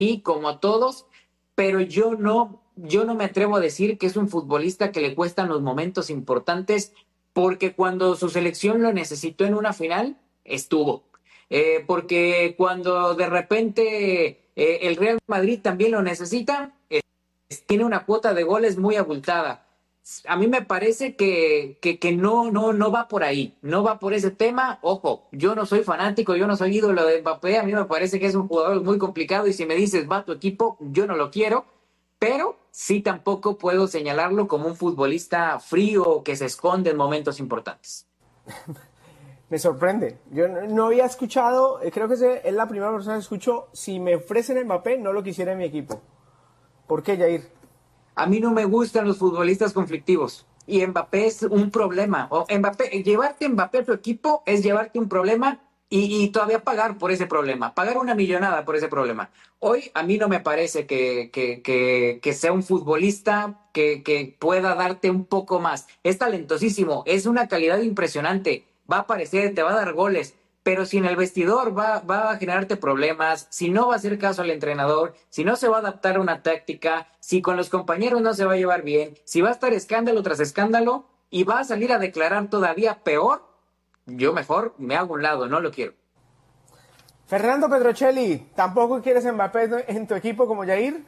y como a todos, pero yo no me atrevo a decir que es un futbolista que le cuestan los momentos importantes, porque cuando su selección lo necesitó en una final, estuvo. Porque cuando de repente el Real Madrid también lo necesita, tiene una cuota de goles muy abultada. A mí me parece que no va por ahí, no va por ese tema. Ojo, yo no soy fanático, yo no soy ídolo de Mbappé, a mí me parece que es un jugador muy complicado y si me dices va a tu equipo, yo no lo quiero, pero sí tampoco puedo señalarlo como un futbolista frío que se esconde en momentos importantes. Me sorprende. Yo no había escuchado, creo que es la primera persona que escucho, si me ofrecen a Mbappé, no lo quisiera en mi equipo. ¿Por qué, Jair? A mí no me gustan los futbolistas conflictivos y Mbappé es un problema. Llevarte Mbappé a tu equipo es llevarte un problema y todavía pagar por ese problema, pagar una millonada por ese problema. Hoy a mí no me parece que sea un futbolista que pueda darte un poco más. Es talentosísimo, es una calidad impresionante, va a aparecer, te va a dar goles, pero si en el vestidor va a generarte problemas, si no va a hacer caso al entrenador, si no se va a adaptar a una táctica, si con los compañeros no se va a llevar bien, si va a estar escándalo tras escándalo y va a salir a declarar todavía peor, yo mejor me hago a un lado, no lo quiero. Fernando Pedrocelli, ¿tampoco quieres Mbappé en tu equipo como Jair?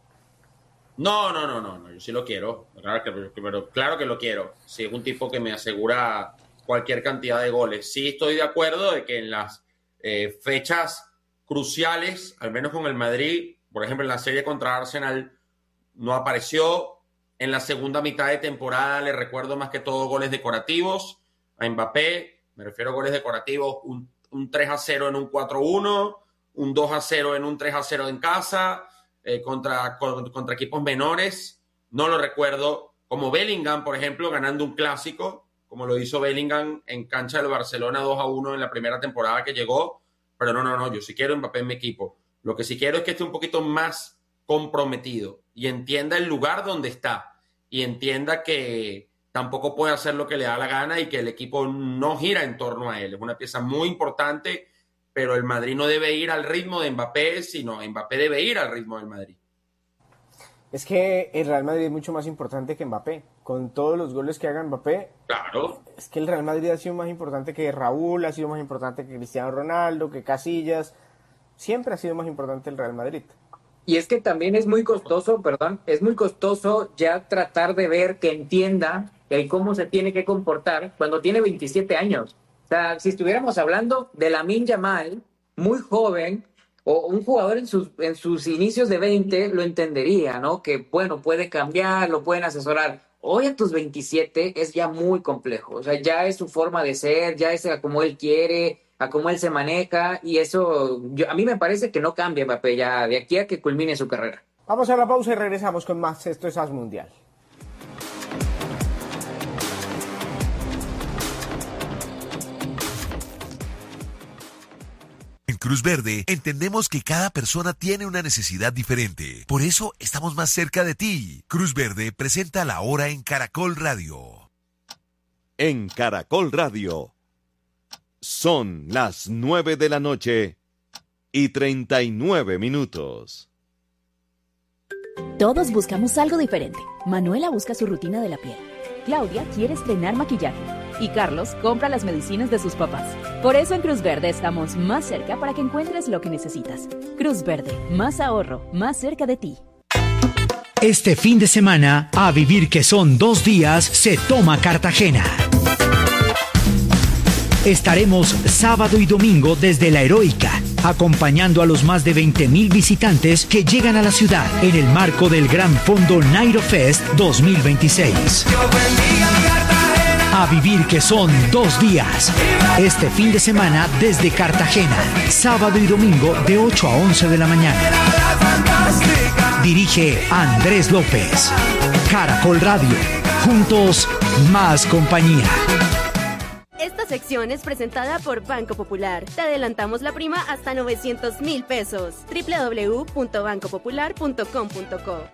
No, yo sí lo quiero, pero claro que lo quiero. Sí, es un tipo que me asegura cualquier cantidad de goles. Sí estoy de acuerdo de que en las fechas cruciales, al menos con el Madrid, por ejemplo en la serie contra Arsenal, no apareció. En la segunda mitad de temporada le recuerdo más que todo goles decorativos a Mbappé, me refiero a goles decorativos, un 3-0 en un 4-1, un 2-0 en un 3-0 en casa, contra equipos menores. No lo recuerdo, como Bellingham, por ejemplo, ganando un clásico, como lo hizo Bellingham en cancha del Barcelona 2-1 en la primera temporada que llegó. Pero no, yo sí quiero Mbappé en mi equipo. Lo que sí quiero es que esté un poquito más comprometido y entienda el lugar donde está y entienda que tampoco puede hacer lo que le da la gana y que el equipo no gira en torno a él. Es una pieza muy importante, pero el Madrid no debe ir al ritmo de Mbappé, sino Mbappé debe ir al ritmo del Madrid. Es que el Real Madrid es mucho más importante que Mbappé. Con todos los goles que haga Mbappé, claro. Es que el Real Madrid ha sido más importante que Raúl, ha sido más importante que Cristiano Ronaldo, que Casillas. Siempre ha sido más importante el Real Madrid. Y es que también es muy costoso, es muy costoso ya tratar de ver que entienda el cómo se tiene que comportar cuando tiene 27 años. O sea, si estuviéramos hablando de Lamine Yamal, muy joven, o un jugador en sus inicios de 20, lo entendería, ¿no? Que, bueno, puede cambiar, lo pueden asesorar. Hoy a tus 27 es ya muy complejo. O sea, ya es su forma de ser, ya es a como él quiere, a cómo él se maneja, y eso a mí me parece que no cambia Mbappé ya de aquí a que culmine su carrera. Vamos a la pausa y regresamos con más. Esto es As Mundial. En Cruz Verde entendemos que cada persona tiene una necesidad diferente. Por eso estamos más cerca de ti. Cruz Verde presenta La Hora en Caracol Radio. En Caracol Radio son las 9 de la noche y 39 minutos. Todos buscamos algo diferente. Manuela busca su rutina de la piel. Claudia quiere estrenar maquillaje. Y Carlos compra las medicinas de sus papás. Por eso en Cruz Verde estamos más cerca para que encuentres lo que necesitas. Cruz Verde, más ahorro, más cerca de ti. Este fin de semana, a vivir que son 2 días, se toma Cartagena. Estaremos sábado y domingo desde La Heroica, acompañando a los más de 20.000 visitantes que llegan a la ciudad en el marco del Gran Fondo Nairo Fest 2026. A vivir que son 2 días. Este fin de semana desde Cartagena, sábado y domingo de 8 a 11 de la mañana. Dirige Andrés López. Caracol Radio. Juntos, más compañía. Esta sección es presentada por Banco Popular. Te adelantamos la prima hasta 900,000 pesos. www.bancopopular.com.co.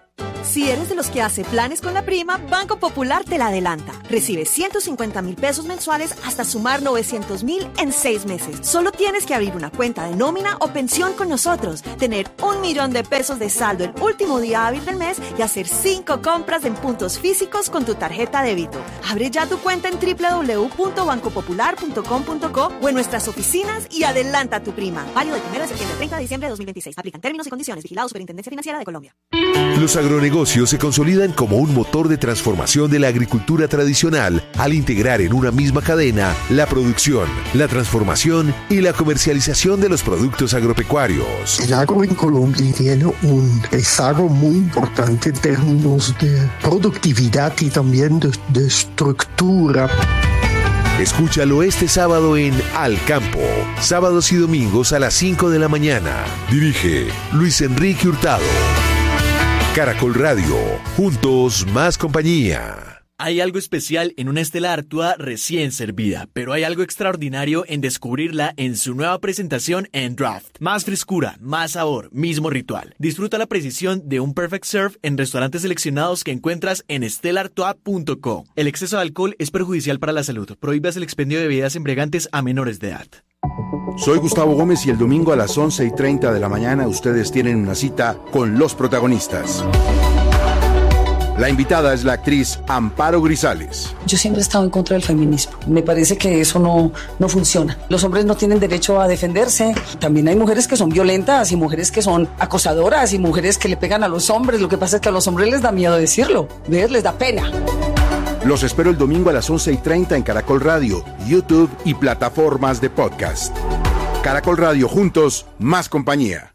Si eres de los que hace planes con la prima, Banco Popular te la adelanta. Recibe 150,000 pesos mensuales hasta sumar 900,000 en 6 meses. Solo tienes que abrir una cuenta de nómina o pensión con nosotros, tener 1,000,000 de pesos de saldo el último día hábil del mes y hacer 5 compras en puntos físicos con tu tarjeta débito. Abre ya tu cuenta en www.bancopopular.com.co o en nuestras oficinas y adelanta tu prima. Válido del 1 de septiembre al 30 de diciembre de 2026. Aplican términos y condiciones. Vigilado Superintendencia Financiera de Colombia. Los agronegocios se consolidan como un motor de transformación de la agricultura tradicional al integrar en una misma cadena la producción, la transformación y la comercialización de los productos agropecuarios. El agro en Colombia tiene un rezago muy importante en términos de productividad y también de estructura. Escúchalo este sábado en Al Campo, sábados y domingos a las 5 de la mañana. Dirige Luis Enrique Hurtado. Caracol Radio, juntos más compañía. Hay algo especial en una Stella Artois recién servida, pero hay algo extraordinario en descubrirla en su nueva presentación en Draft. Más frescura, más sabor, mismo ritual. Disfruta la precisión de un Perfect Serve en restaurantes seleccionados que encuentras en stellaartois.co. El exceso de alcohol es perjudicial para la salud. Prohíbas el expendio de bebidas embriagantes a menores de edad. Soy Gustavo Gómez y el domingo a las 11:30 de la mañana ustedes tienen una cita con los protagonistas. La invitada es la actriz Amparo Grisales. Yo siempre he estado en contra del feminismo. Me parece que eso no funciona. Los hombres no tienen derecho a defenderse. También hay mujeres que son violentas y mujeres que son acosadoras y mujeres que le pegan a los hombres. Lo que pasa es que a los hombres les da miedo decirlo. ¿Ves? Les da pena. Los espero el domingo a las 11:30 en Caracol Radio, YouTube y plataformas de podcast. Caracol Radio, juntos, más compañía.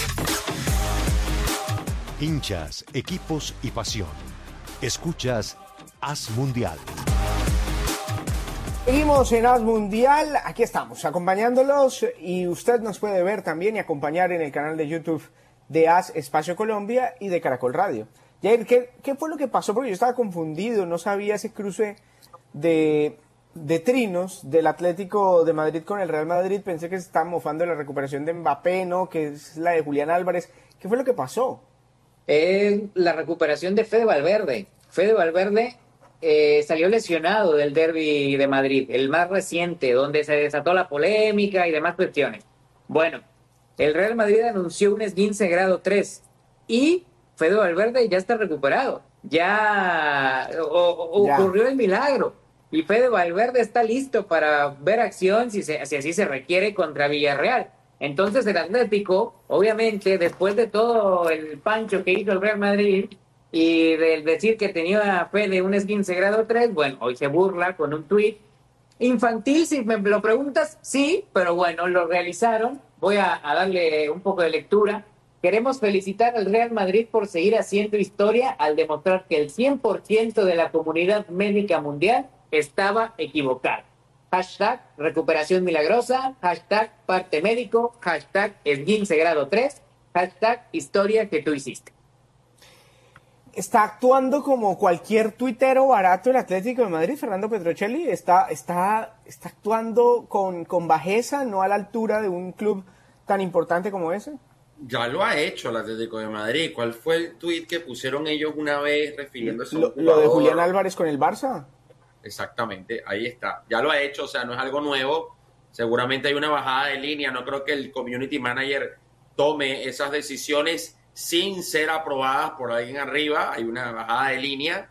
Hinchas, equipos y pasión. Escuchas Haz Mundial. Seguimos en Haz Mundial, aquí estamos acompañándolos y usted nos puede ver también y acompañar en el canal de YouTube de Haz Espacio Colombia y de Caracol Radio. Jair, ¿qué fue lo que pasó? Porque yo estaba confundido, no sabía ese cruce de trinos del Atlético de Madrid con el Real Madrid. Pensé que se estaba mofando de la recuperación de Mbappé, ¿no? Que es la de Julián Álvarez. ¿Qué fue lo que pasó? Es la recuperación de Fede Valverde. Fede Valverde salió lesionado del derbi de Madrid, el más reciente, donde se desató la polémica y demás cuestiones. Bueno, el Real Madrid anunció un esguince grado 3 y Fede Valverde ya está recuperado. Ya ocurrió el milagro y Fede Valverde está listo para ver acción si así se requiere contra Villarreal. Entonces el Atlético, obviamente, después de todo el pancho que hizo el Real Madrid y del decir que tenía fe de un esguince grado 3, bueno, hoy se burla con un tuit infantil, si me lo preguntas, sí, pero bueno, lo realizaron. Voy a darle un poco de lectura. Queremos felicitar al Real Madrid por seguir haciendo historia al demostrar que el 100% de la comunidad médica mundial estaba equivocada. Hashtag recuperación milagrosa, hashtag parte médico, hashtag esguince grado 3, hashtag historia que tú hiciste. Está actuando como cualquier tuitero barato el Atlético de Madrid, Fernando Petrocelli. Está actuando con bajeza, no a la altura de un club tan importante como ese. Ya lo ha hecho el Atlético de Madrid. ¿Cuál fue el tuit que pusieron ellos una vez refiriéndose a un jugador? Lo de Julián Álvarez con el Barça. Exactamente, ahí está. Ya lo ha hecho, o sea, no es algo nuevo. Seguramente hay una bajada de línea. No creo que el community manager tome esas decisiones sin ser aprobadas por alguien arriba. Hay una bajada de línea.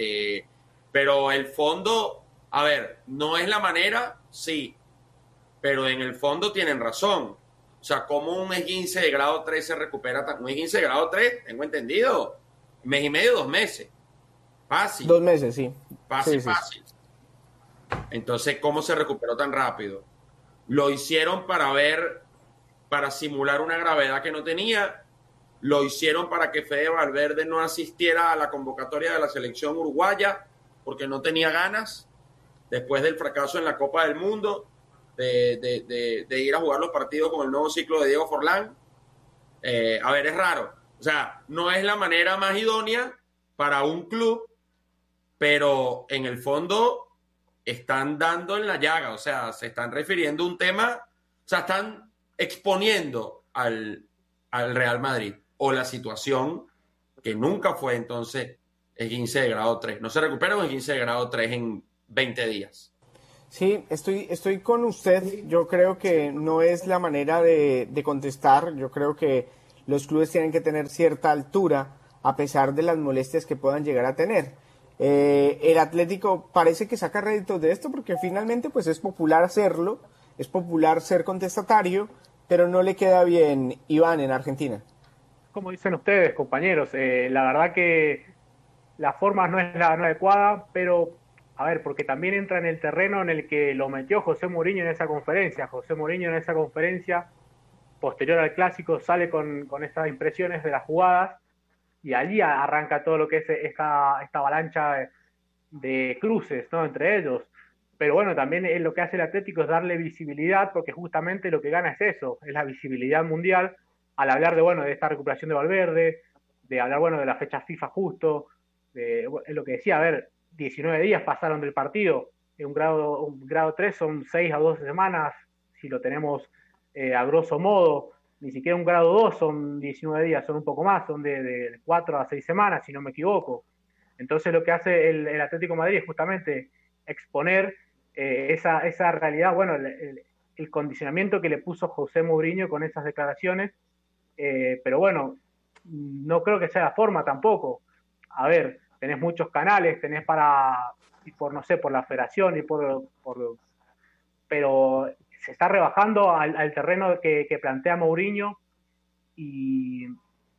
Pero el fondo, a ver, no es la manera, sí. Pero en el fondo tienen razón. O sea, ¿cómo un esguince de grado 3 se recupera? Un esguince de grado 3, tengo entendido, mes y medio, 2 meses. Fácil. 2 meses, sí. Fácil, sí. fácil. Entonces, ¿cómo se recuperó tan rápido? Lo hicieron para simular una gravedad que no tenía. Lo hicieron para que Fede Valverde no asistiera a la convocatoria de la selección uruguaya porque no tenía ganas después del fracaso en la Copa del Mundo de ir a jugar los partidos con el nuevo ciclo de Diego Forlán. A ver, es raro. O sea, no es la manera más idónea para un club, pero en el fondo están dando en la llaga, o sea, se están refiriendo a un tema, o sea, están exponiendo al Real Madrid o la situación que nunca fue entonces esguince de grado 3. No se recupera un esguince de grado 3 en 20 días. Sí, estoy con usted. Yo creo que no es la manera de contestar. Yo creo que los clubes tienen que tener cierta altura a pesar de las molestias que puedan llegar a tener. El Atlético parece que saca réditos de esto porque finalmente pues es popular hacerlo, es popular ser contestatario, pero no le queda bien, Iván, en Argentina. Como dicen ustedes, compañeros, la verdad que la forma no es la no adecuada, pero a ver, porque también entra en el terreno en el que lo metió José Mourinho en esa conferencia. José Mourinho en esa conferencia, posterior al Clásico, sale con estas impresiones de las jugadas y allí arranca todo lo que es esta avalancha de cruces, ¿no?, entre ellos. Pero bueno, también lo que hace el Atlético es darle visibilidad, porque justamente lo que gana es eso, es la visibilidad mundial, al hablar de esta recuperación de Valverde, de hablar de la fecha FIFA justo, es lo que decía, a ver, 19 días pasaron del partido, un grado 3 son 6 a 12 semanas, si lo tenemos a grosso modo, ni siquiera un grado 2 son 19 días, son un poco más, son de 4 a 6 semanas, si no me equivoco. Entonces lo que hace el Atlético de Madrid es justamente exponer esa realidad, el condicionamiento que le puso José Mourinho con esas declaraciones, pero bueno, no creo que sea la forma tampoco. A ver, tenés muchos canales, tenés por la federación pero se está rebajando al terreno que plantea Mourinho y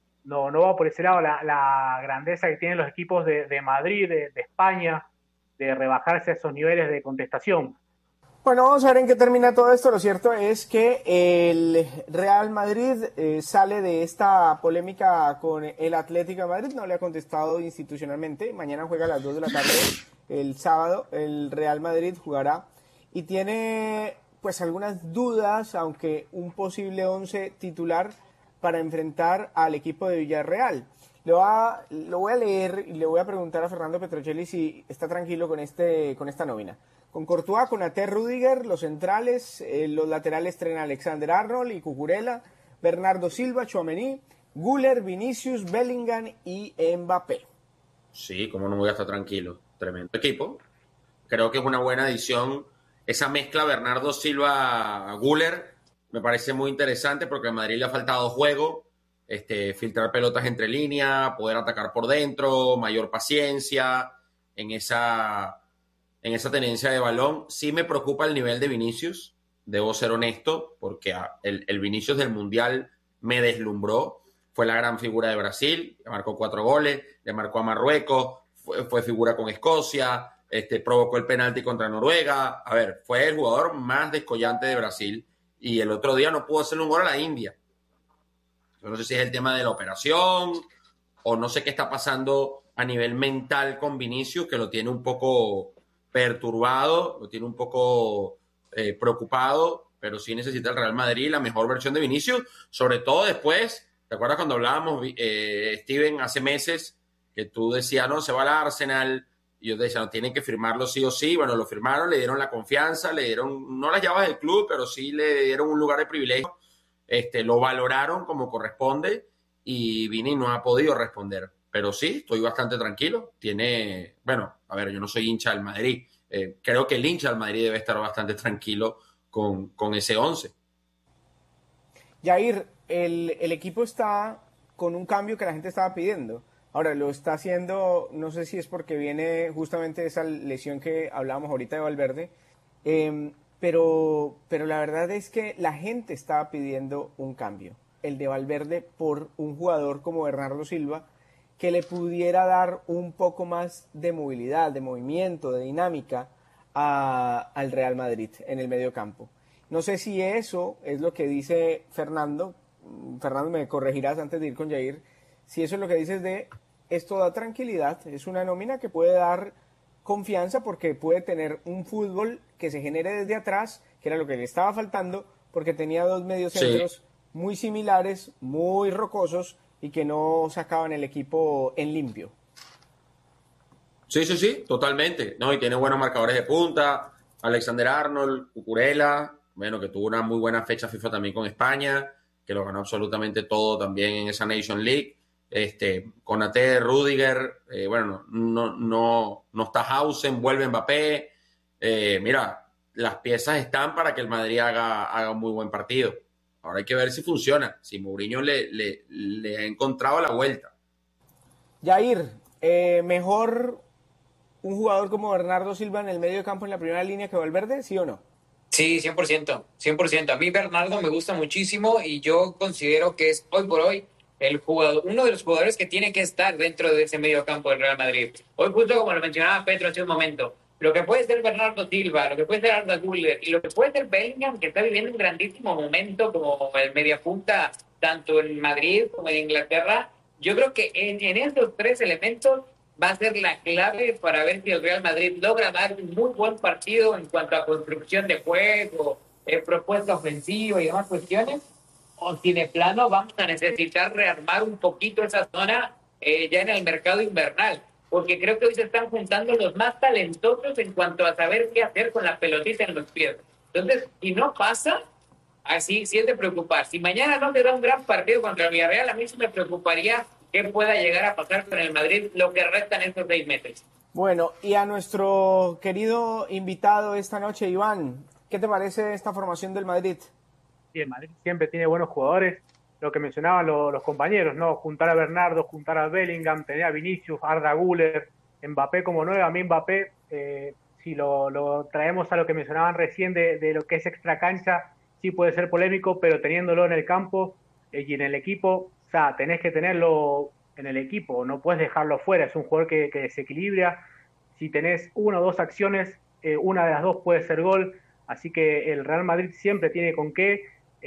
no va por ese lado la grandeza que tienen los equipos de Madrid, de España, de rebajarse a esos niveles de contestación. Bueno, vamos a ver en qué termina todo esto. Lo cierto es que el Real Madrid sale de esta polémica con el Atlético de Madrid, no le ha contestado institucionalmente. Mañana juega a las 2 de la tarde, el sábado, el Real Madrid jugará y tiene pues algunas dudas, aunque un posible 11 titular para enfrentar al equipo de Villarreal. Lo voy a leer y le voy a preguntar a Fernando Petrocelli si está tranquilo con esta nómina. Con Courtois, con Ate, Rüdiger, los centrales, los laterales traen Alexander-Arnold y Cucurella, Bernardo Silva, Tchouaméni, Güler, Vinicius, Bellingham y Mbappé. Sí, cómo no voy a estar tranquilo. Tremendo equipo. Creo que es una buena adición. Esa mezcla Bernardo Silva-Güler me parece muy interesante porque a Madrid le ha faltado juego, filtrar pelotas entre líneas, poder atacar por dentro, mayor paciencia en esa tenencia de balón. Sí me preocupa el nivel de Vinicius, debo ser honesto, porque el Vinicius del Mundial me deslumbró. Fue la gran figura de Brasil, le marcó 4 goles, le marcó a Marruecos, fue figura con Escocia, provocó el penalti contra Noruega. A ver, fue el jugador más descollante de Brasil y el otro día no pudo hacerle un gol a la India. Yo no sé si es el tema de la operación o no sé qué está pasando a nivel mental con Vinicius, que lo tiene un poco perturbado, lo tiene un poco preocupado, pero sí necesita el Real Madrid la mejor versión de Vinicius, sobre todo después. ¿Te acuerdas cuando hablábamos, Steven, hace meses, que tú decías, no, se va al Arsenal? Y yo te decía, no, tienen que firmarlo sí o sí. Bueno, lo firmaron, le dieron la confianza, le dieron, no las llaves del club, pero sí le dieron un lugar de privilegio. Lo valoraron como corresponde y Vini no ha podido responder. Pero sí, estoy bastante tranquilo. A ver, yo no soy hincha del Madrid. Creo que el hincha del Madrid debe estar bastante tranquilo con ese 11. Jair, el equipo está con un cambio que la gente estaba pidiendo. Ahora, lo está haciendo, no sé si es porque viene justamente esa lesión que hablábamos ahorita de Valverde, pero la verdad es que la gente estaba pidiendo un cambio, el de Valverde, por un jugador como Bernardo Silva, que le pudiera dar un poco más de movilidad, de movimiento, de dinámica al Real Madrid en el medio campo. No sé si eso es lo que dice Fernando. Fernando, me corregirás antes de ir con Jair. Si eso es lo que dices de esto da tranquilidad, es una nómina que puede dar confianza porque puede tener un fútbol que se genere desde atrás, que era lo que le estaba faltando, porque tenía 2 mediocentros muy similares, muy rocosos y que no sacaban el equipo en limpio. Sí, totalmente. No, y tiene buenos marcadores de punta, Alexander-Arnold, Cucurella, que tuvo una muy buena fecha FIFA también con España, que lo ganó absolutamente todo también en esa Nation League. Konaté, Rudiger, bueno, no está Hausen, vuelve Mbappé. Mira, las piezas están para que el Madrid haga un muy buen partido. Ahora hay que ver si funciona, si Mourinho le ha encontrado la vuelta. Jair, ¿mejor un jugador como Bernardo Silva en el medio campo en la primera línea que Valverde, sí o no? Sí, 100%, 100%. A mí Bernardo me gusta muchísimo y yo considero que es hoy por hoy uno de los jugadores que tiene que estar dentro de ese medio campo del Real Madrid. Hoy justo como lo mencionaba Pedro hace un momento, lo que puede ser Bernardo Silva, lo que puede ser Arda Güler y lo que puede ser Bellingham, que está viviendo un grandísimo momento como el mediapunta tanto en Madrid como en Inglaterra, yo creo que en estos tres elementos va a ser la clave para ver si el Real Madrid logra dar un muy buen partido en cuanto a construcción de juego, propuesta ofensiva y demás cuestiones, o si de plano vamos a necesitar rearmar un poquito esa zona ya en el mercado invernal, porque creo que hoy se están juntando los más talentosos en cuanto a saber qué hacer con la pelotita en los pies. Entonces, si no pasa, así sí es de preocupar. Si mañana no se da un gran partido contra el Villarreal, a mí sí me preocuparía qué pueda llegar a pasar con el Madrid lo que restan estos 6 meses. Bueno, y a nuestro querido invitado esta noche, Iván, ¿qué te parece esta formación del Madrid? Sí, el Madrid siempre tiene buenos jugadores, lo que mencionaban los compañeros, ¿no? Juntar a Bernardo, juntar a Bellingham, tener a Vinicius, Arda Güler, Mbappé como 9, a mí Mbappé, si lo traemos a lo que mencionaban recién de lo que es extracancha, sí puede ser polémico, pero teniéndolo en el campo y en el equipo, o sea, tenés que tenerlo en el equipo, no puedes dejarlo fuera, es un jugador que desequilibra, si tenés una o dos acciones, una de las dos puede ser gol, así que el Real Madrid siempre tiene con qué,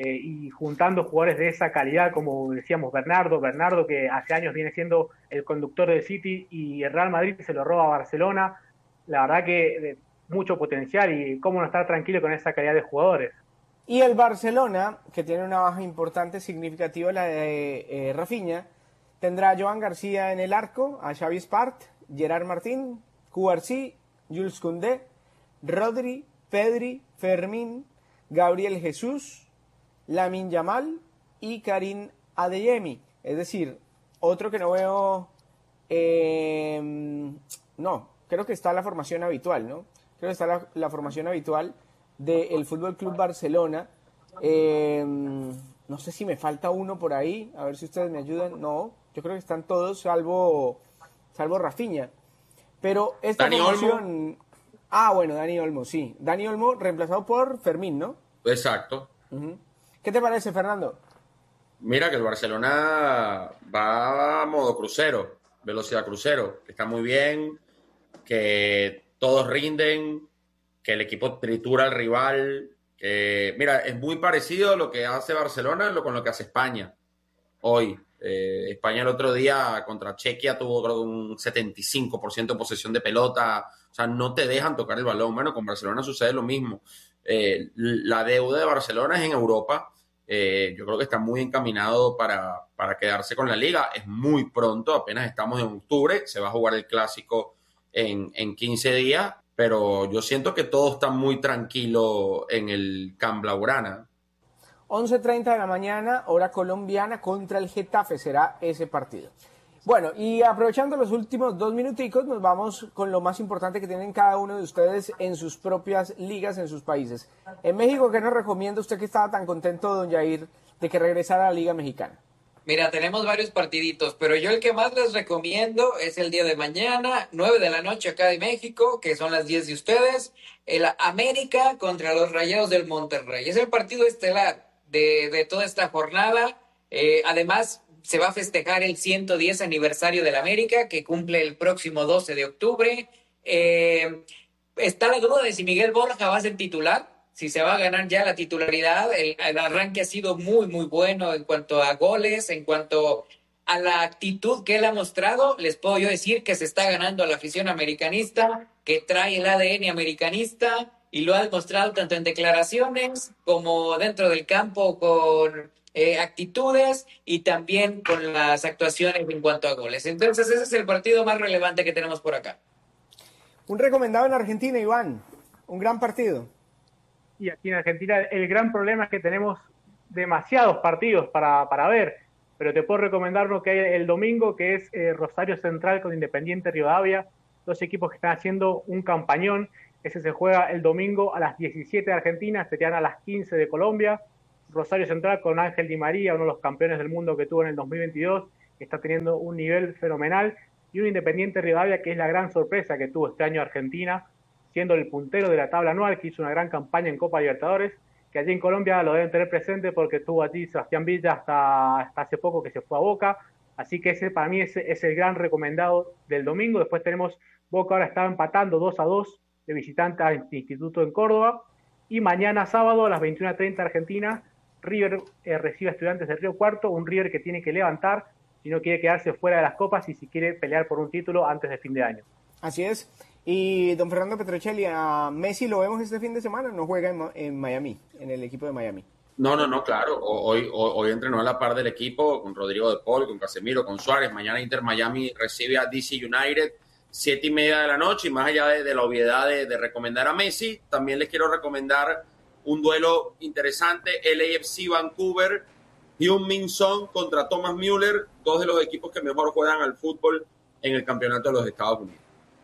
y juntando jugadores de esa calidad, como decíamos Bernardo que hace años viene siendo el conductor del City y el Real Madrid se lo roba a Barcelona, la verdad que mucho potencial y cómo no estar tranquilo con esa calidad de jugadores. Y el Barcelona, que tiene una baja importante, significativa, la de Rafinha, tendrá a Joan García en el arco, a Xavi Espart, Gerard Martín, Cubarsí, Jules Koundé, Rodri, Pedri, Fermín, Gabriel Jesús, Lamine Yamal y Karim Adeyemi. Es decir, otro que no veo... no, creo que está la formación habitual, ¿no? Creo que está la formación habitual del Fútbol Club Barcelona. No sé si me falta uno por ahí, a ver si ustedes me ayudan. No, yo creo que están todos salvo Rafinha. Pero esta Dani formación... Olmo. Ah, bueno, Dani Olmo, sí. Dani Olmo reemplazado por Fermín, ¿no? Exacto. Uh-huh. ¿Qué te parece, Fernando? Mira que el Barcelona va a modo crucero, velocidad crucero, que está muy bien, que todos rinden, que el equipo tritura al rival. Mira, es muy parecido a lo que hace Barcelona con lo que hace España hoy. España el otro día contra Chequia tuvo creo un 75% de posesión de pelota, o sea, no te dejan tocar el balón. Bueno, con Barcelona sucede lo mismo. La deuda de Barcelona es en Europa. Yo creo que está muy encaminado para quedarse con la liga. Es muy pronto, apenas estamos en octubre, se va a jugar el clásico en 15 días, pero yo siento que todo está muy tranquilo en el Camp Blaugrana. 11:30 de la mañana, hora colombiana, contra el Getafe será ese partido. Bueno, y aprovechando los últimos 2 minuticos, nos vamos con lo más importante que tienen cada uno de ustedes en sus propias ligas, en sus países. En México, ¿qué nos recomienda usted que estaba tan contento, don Jair, de que regresara a la Liga Mexicana? Mira, tenemos varios partiditos, pero yo el que más les recomiendo es el día de mañana, 9 de la noche acá de México, que son las 10 de ustedes, el América contra los Rayados del Monterrey. Es el partido estelar de toda esta jornada. Además, se va a festejar el 110 aniversario del América, que cumple el próximo 12 de octubre. Está la duda de si Miguel Borja va a ser titular, si se va a ganar ya la titularidad. El arranque ha sido muy, muy bueno en cuanto a goles, en cuanto a la actitud que él ha mostrado. Les puedo yo decir que se está ganando a la afición americanista, que trae el ADN americanista y lo ha demostrado tanto en declaraciones como dentro del campo con actitudes y también con las actuaciones en cuanto a goles. Entonces ese es el partido más relevante que tenemos por acá. Un recomendado en Argentina, Iván. Un gran partido. Y aquí en Argentina el gran problema es que tenemos demasiados partidos para ver, pero te puedo recomendar uno que hay el domingo, que es Rosario Central con Independiente Rivadavia, dos equipos que están haciendo un campañón. Ese se juega el domingo a las 17 de Argentina, serían a las 15 de Colombia. Rosario Central con Ángel Di María, uno de los campeones del mundo que tuvo en el 2022, que está teniendo un nivel fenomenal, y un Independiente Rivadavia que es la gran sorpresa que tuvo este año Argentina, siendo el puntero de la tabla anual, que hizo una gran campaña en Copa Libertadores, que allí en Colombia lo deben tener presente porque estuvo allí Sebastián Villa hasta hace poco, que se fue a Boca. Así que ese para mí es el gran recomendado del domingo. Después tenemos Boca, ahora está empatando 2-2 de visitante al Instituto en Córdoba. Y mañana sábado a las 21:30 Argentina, River recibe a Estudiantes de Río Cuarto, un River que tiene que levantar si no quiere quedarse fuera de las copas y si quiere pelear por un título antes del fin de año. Así es. Y don Fernando Petrocelli, a Messi lo vemos este fin de semana, no juega en Miami, en el equipo de Miami. No, claro. Hoy entrenó a la par del equipo con Rodrigo de Paul, con Casemiro, con Suárez. Mañana Inter Miami recibe a DC United, 7:30 de la noche. Y más allá de la obviedad de recomendar a Messi, también les quiero recomendar un duelo interesante, LAFC Vancouver, Heung-min Son contra Thomas Müller, dos de los equipos que mejor juegan al fútbol en el campeonato de los Estados Unidos.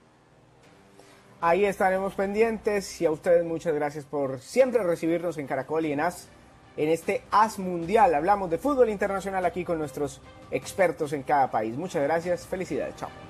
Ahí estaremos pendientes y a ustedes muchas gracias por siempre recibirnos en Caracol y en AS, en este AS Mundial. Hablamos de fútbol internacional aquí con nuestros expertos en cada país. Muchas gracias, felicidades, chao.